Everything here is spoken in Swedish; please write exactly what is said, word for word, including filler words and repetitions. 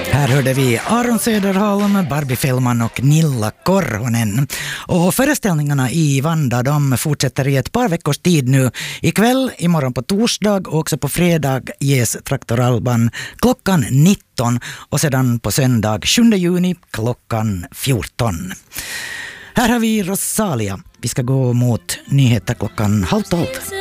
Här hörde vi Aron Söderholm, Barbie Fellman och Nilla Korhonen. Och föreställningarna i Vanda, de fortsätter i ett par veckors tid nu. Ikväll, imorgon på torsdag och också på fredag ges Traktoralban klockan nitton och sedan på söndag sjunde juni klockan fjorton. Här har vi Rosalia. Vi ska gå mot nyheter klockan halv tolv.